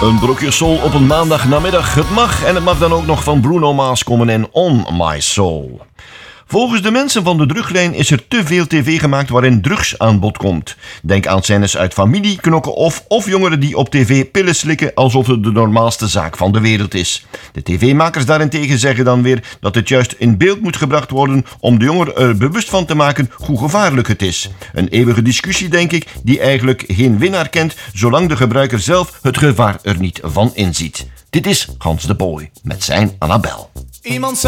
Een brokje soul op een maandagnamiddag. Het mag en het mag dan ook nog van Bruno Mars komen en On My Soul. Volgens de mensen van de druglijn is er te veel tv gemaakt waarin drugs aan bod komt. Denk aan scènes uit Familie, Knokken of jongeren die op tv pillen slikken alsof het de normaalste zaak van de wereld is. De tv-makers daarentegen zeggen dan weer dat het juist in beeld moet gebracht worden om de jongeren er bewust van te maken hoe gevaarlijk het is. Een eeuwige discussie, denk ik, die eigenlijk geen winnaar kent zolang de gebruiker zelf het gevaar er niet van inziet. Dit is Hans de Boy met zijn Annabel.